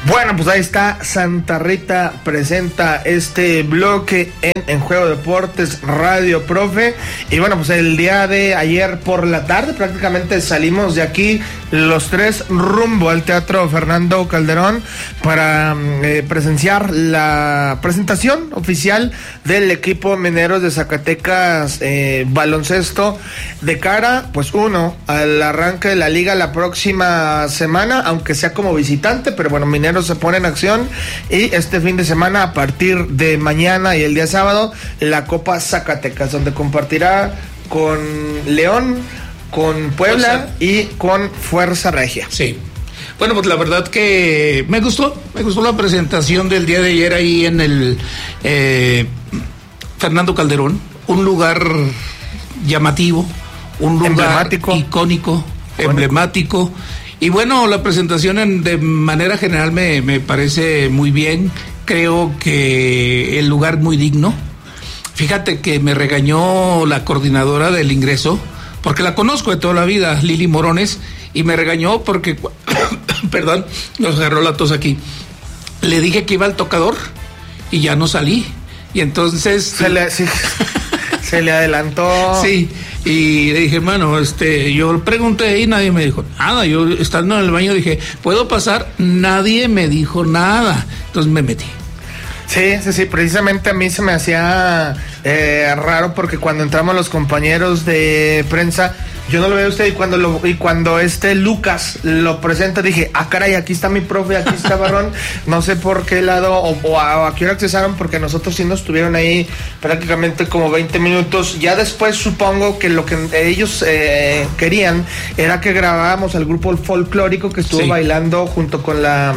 Bueno, pues ahí está, Santa Rita presenta este bloque en Juego Deportes Radio Profe. Y bueno, pues el día de ayer por la tarde prácticamente salimos de aquí los tres rumbo al Teatro Fernando Calderón para presenciar la presentación oficial del equipo Mineros de Zacatecas baloncesto de cara, pues al arranque de la liga la próxima semana, aunque sea como visitante, pero bueno, Mineros se pone en acción y este fin de semana a partir de mañana y el día sábado la Copa Zacatecas, donde compartirá con León, con Puebla y con Fuerza Regia. Sí. Bueno, pues la verdad que me gustó la presentación del día de ayer ahí en el Fernando Calderón, un lugar llamativo, un lugar icónico, emblemático. Y bueno, la presentación de manera general me parece muy bien. Creo que el lugar muy digno. Fíjate que me regañó la coordinadora del ingreso, porque la conozco de toda la vida, Lili Morones, y me regañó porque, perdón, nos agarró la tos aquí. Le dije que iba al tocador y ya no salí. Y entonces... Se le adelantó. Sí, y le dije, hermano, yo pregunté y nadie me dijo nada. Yo estando en el baño dije, ¿puedo pasar? Nadie me dijo nada. Entonces me metí. Sí, precisamente a mí se me hacía raro porque cuando entramos los compañeros de prensa, yo no lo veo a usted y cuando Lucas lo presenta dije, caray, aquí está mi profe, aquí está Barrón, no sé por qué lado o a qué hora accesaron, porque nosotros sí nos tuvieron ahí prácticamente como 20 minutos, ya después supongo que lo que ellos querían era que grabáramos al grupo folclórico que estuvo bailando junto con la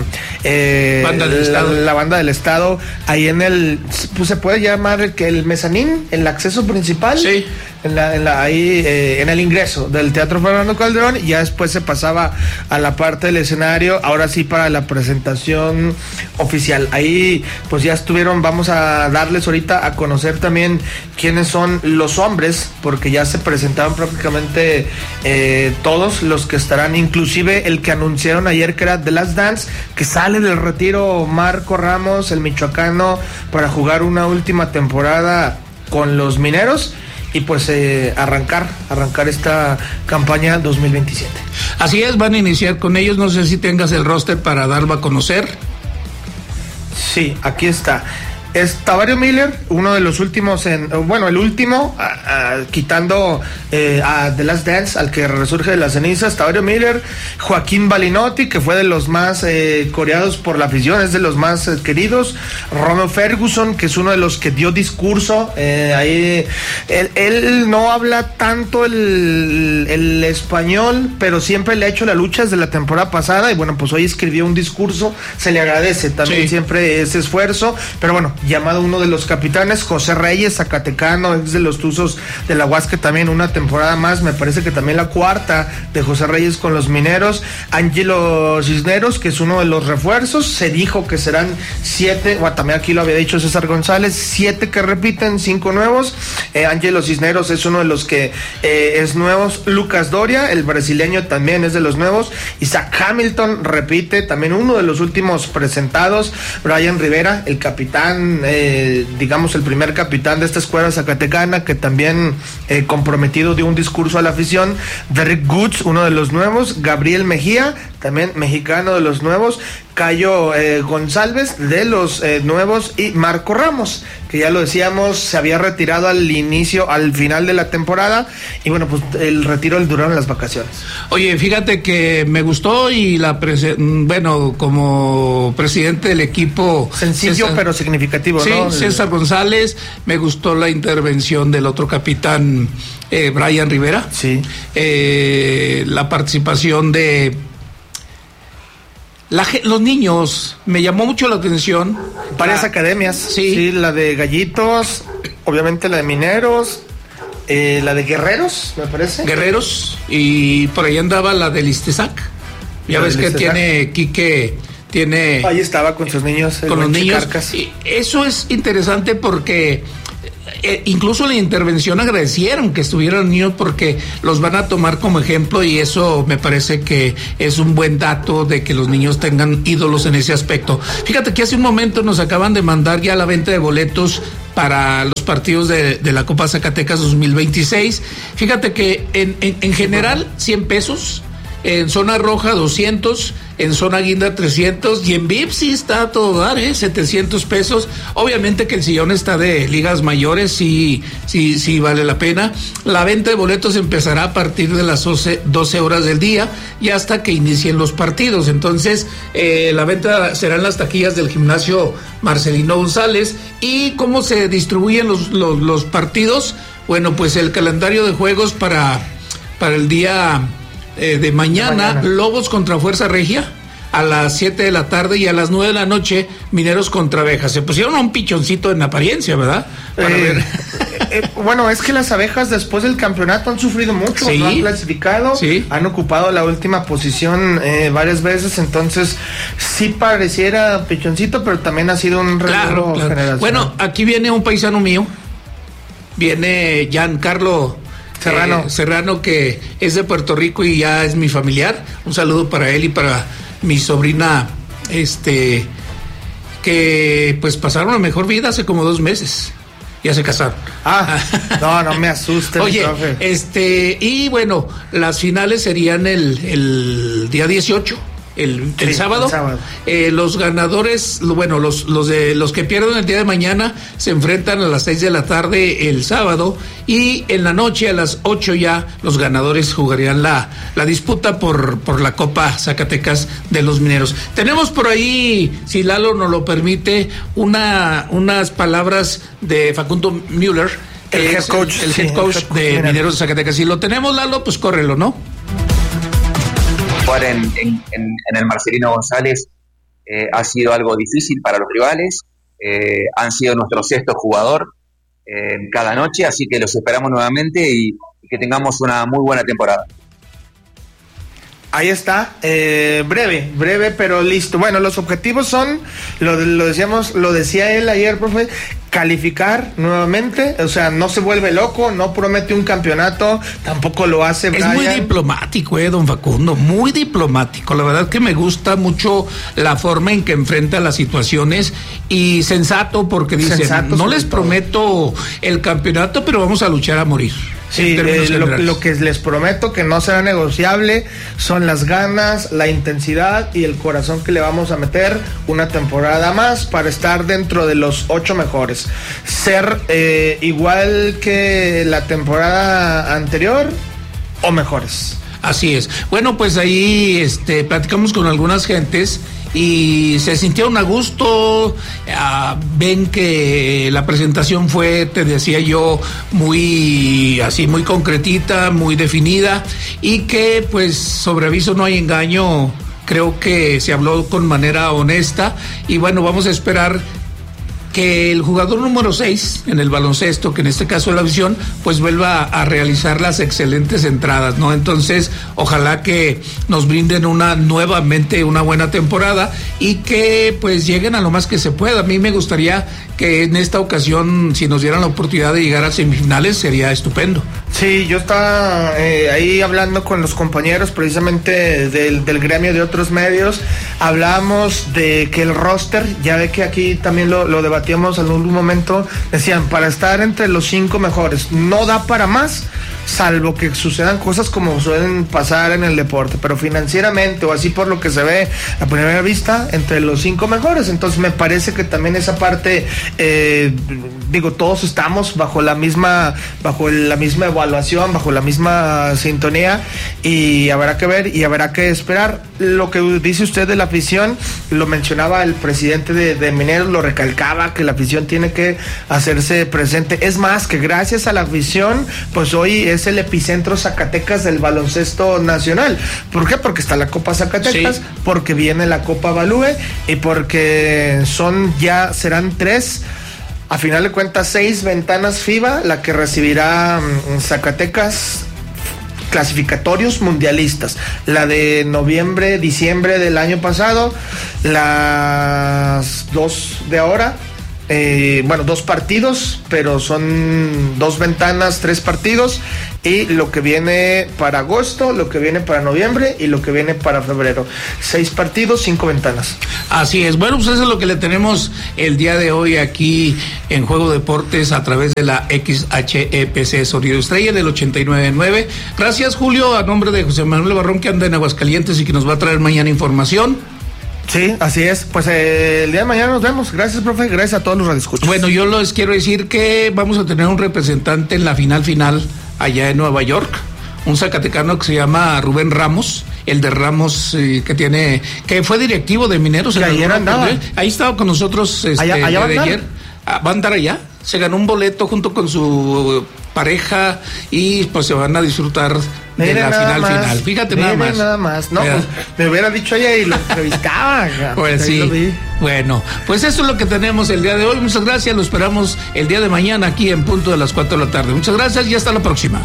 banda del estado, ahí en pues se puede llamar el mezanín, el acceso principal. Sí. En el ingreso del Teatro Fernando Calderón, y ya después se pasaba a la parte del escenario, ahora sí para la presentación oficial. Ahí pues ya estuvieron, vamos a darles ahorita a conocer también quiénes son los hombres, porque ya se presentaron prácticamente todos los que estarán, inclusive el que anunciaron ayer que era The Last Dance, que sale del retiro Marco Ramos, el michoacano, para jugar una última temporada con los Mineros y pues arrancar esta campaña 2027. Así es, van a iniciar con ellos. No sé si tengas el roster para darlo a conocer. Sí, aquí está. Es Tavario Miller, uno de los últimos el último, quitando a The Last Dance, al que resurge de las cenizas. Tavario Miller, Joaquín Balinotti, que fue de los más coreados por la afición, es de los más queridos. Romeo Ferguson, que es uno de los que dio discurso, ahí él no habla tanto el español, pero siempre le ha hecho la lucha desde la temporada pasada, y bueno, pues hoy escribió un discurso, se le agradece también siempre ese esfuerzo, pero bueno, llamado uno de los capitanes, José Reyes, zacatecano, es de los Tuzos de la Huasca, también una temporada más, me parece que también la cuarta de José Reyes con los Mineros. Ángelo Cisneros, que es uno de los refuerzos, se dijo que serán 7, también aquí lo había dicho César González, 7 que repiten, 5 nuevos. Ángelo Cisneros es uno de los que es nuevos. Lucas Doria, el brasileño, también es de los nuevos. Isaac Hamilton repite, también uno de los últimos presentados. Brian Rivera, el capitán, digamos el primer capitán de esta escuadra zacatecana, que también comprometido dio un discurso a la afición. Derek Goods, uno de los nuevos. Gabriel Mejía, también mexicano, de los nuevos. Cayo González, de los nuevos, y Marco Ramos, que ya lo decíamos, se había retirado al final de la temporada, y bueno, pues el retiro duraron las vacaciones. Oye, fíjate que me gustó, y como presidente del equipo, sencillo pero significativo, sí, ¿no? César González, me gustó la intervención del otro capitán, Brian Rivera, sí, la participación de los niños, me llamó mucho la atención. Varias academias, sí, la de Gallitos, obviamente la de Mineros, la de Guerreros, me parece. Guerreros, y por ahí andaba la del Istezac. Ya ves que tiene Quique, ahí estaba con sus niños. Con los niños. Y eso es interesante porque incluso en la intervención agradecieron que estuvieran niños porque los van a tomar como ejemplo, y eso me parece que es un buen dato de que los niños tengan ídolos en ese aspecto. Fíjate que hace un momento nos acaban de mandar ya la venta de boletos para los partidos de la Copa Zacatecas 2026. Fíjate que en general 100 pesos, en zona roja 200, en zona guinda 300, y en VIP sí está a todo dar, 700 pesos. Obviamente que el sillón está de ligas mayores, sí vale la pena. La venta de boletos empezará a partir de las 12 horas del día y hasta que inicien los partidos. Entonces, la venta será en las taquillas del gimnasio Marcelino González. ¿Y cómo se distribuyen los partidos? Bueno, pues el calendario de juegos para el día de mañana, Lobos contra Fuerza Regia a las 7 de la tarde, y a las 9 de la noche Mineros contra Abejas. Se pusieron a un pichoncito en apariencia, ¿verdad? Para ver. Bueno, es que las Abejas después del campeonato han sufrido mucho, sí, no han clasificado, sí, han ocupado la última posición varias veces, entonces sí pareciera pichoncito, pero también ha sido un relevo generacional. Bueno, aquí viene un paisano mío, viene Giancarlo Serrano, que es de Puerto Rico y ya es mi familiar. Un saludo para él y para mi sobrina, que pues pasaron la mejor vida hace como 2 meses. Ya se casaron. No me asustes. Oye, profe. Y bueno, las finales serían el día 18. El sábado. Los ganadores, bueno, los que pierden el día de mañana se enfrentan a las 6 de la tarde el sábado, y en la noche a las 8 ya los ganadores jugarían la disputa por la Copa Zacatecas de los Mineros. Tenemos por ahí, si Lalo nos lo permite, unas palabras de Facundo Müller, el head coach de Mineros de Zacatecas. Si lo tenemos, Lalo, pues córrelo, ¿no? Jugar en el Marcelino González ha sido algo difícil para los rivales. Han sido nuestro 6º jugador cada noche, así que los esperamos nuevamente y que tengamos una muy buena temporada. Ahí está, breve, pero listo. Bueno, los objetivos son, lo decía él ayer, profe, calificar nuevamente, o sea, no se vuelve loco, no promete un campeonato, tampoco lo hace Brian. Es muy diplomático, don Facundo, muy diplomático. La verdad que me gusta mucho la forma en que enfrenta las situaciones, y sensato, porque dice, no les prometo el campeonato, pero vamos a luchar a morir. Sí, lo que les prometo que no será negociable son las ganas, la intensidad y el corazón que le vamos a meter una temporada más para estar dentro de los 8 mejores. Ser igual que la temporada anterior o mejores. Así es. Bueno, pues ahí platicamos con algunas gentes y se sintieron a gusto. Ven que la presentación fue, te decía yo, muy concretita, muy definida, y que pues sobre aviso no hay engaño. Creo que se habló con manera honesta, y bueno, vamos a esperar que el jugador número 6 en el baloncesto, que en este caso es la Visión, pues vuelva a realizar las excelentes entradas, ¿no? Entonces, ojalá que nos brinden nuevamente una buena temporada y que pues lleguen a lo más que se pueda. A mí me gustaría que en esta ocasión, si nos dieran la oportunidad de llegar a semifinales, sería estupendo. Sí, yo estaba ahí hablando con los compañeros precisamente del gremio de otros medios. Hablábamos de que el roster, ya ve que aquí también lo debatíamos en algún momento, decían, para estar entre los 5 mejores, no da para más, salvo que sucedan cosas como suelen pasar en el deporte, pero financieramente o así por lo que se ve a primera vista, entre los 5 mejores. Entonces me parece que también esa parte, todos estamos bajo la misma evaluación, bajo la misma sintonía, y habrá que ver y habrá que esperar. Lo que dice usted de la afición, lo mencionaba el presidente de Mineros, lo recalcaba, que la afición tiene que hacerse presente. Es más, que gracias a la afición, pues hoy es el epicentro Zacatecas del baloncesto nacional. ¿Por qué? Porque está la Copa Zacatecas, sí, porque viene la Copa Balúe, y porque serán 3, a final de cuentas 6 ventanas FIBA, la que recibirá Zacatecas, clasificatorios mundialistas, la de noviembre, diciembre del año pasado, las 2 de ahora, bueno, 2 partidos, pero son 2 ventanas, 3 partidos, y lo que viene para agosto, lo que viene para noviembre y lo que viene para febrero. 6 partidos, 5 ventanas. Así es. Bueno, pues eso es lo que le tenemos el día de hoy aquí en Juego Deportes a través de la XHEPC Sonido Estrella del 89.9. Gracias, Julio, a nombre de José Manuel Barrón, que anda en Aguascalientes y que nos va a traer mañana información. Sí, así es. Pues el día de mañana nos vemos. Gracias, profe. Gracias a todos los radioescuchas. Bueno, yo les quiero decir que vamos a tener un representante en la final allá en Nueva York, un zacatecano que se llama Rubén Ramos, el de Ramos que fue directivo de Mineros. Ahí estaba con nosotros allá de ayer. Va a andar allá. Se ganó un boleto junto con su pareja y pues se van a disfrutar de la final. Fíjate nada más. No, pues, me hubiera dicho ella y lo entrevistaba. Pues sí. Bueno, pues eso es lo que tenemos el día de hoy. Muchas gracias. Lo esperamos el día de mañana aquí en punto de las 4 de la tarde. Muchas gracias y hasta la próxima.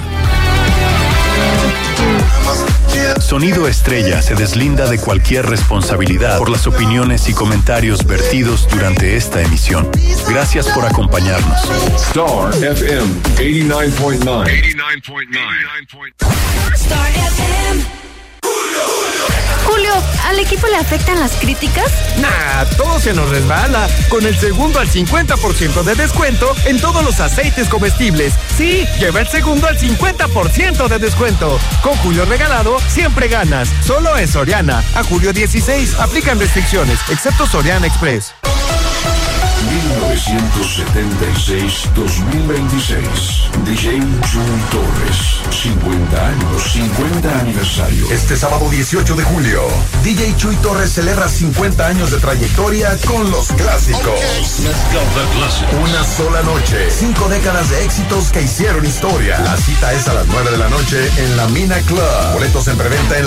Sonido Estrella se deslinda de cualquier responsabilidad por las opiniones y comentarios vertidos durante esta emisión. Gracias por acompañarnos. Star FM 89.9. Star FM. Julio, ¿al equipo le afectan las críticas? Nah, todo se nos resbala. Con el segundo al 50% de descuento en todos los aceites comestibles. Sí, lleva el segundo al 50% de descuento. Con Julio regalado, siempre ganas. Solo en Soriana. A julio 16. Aplican restricciones, excepto Soriana Express. 1976-2026. DJ Chuy Torres. 50 años, 50 aniversario. Este sábado 18 de julio, DJ Chuy Torres celebra 50 años de trayectoria con los clásicos. Una sola noche, 5 décadas de éxitos que hicieron historia. La cita es a las 9 de la noche en la Mina Club. Boletos en preventa en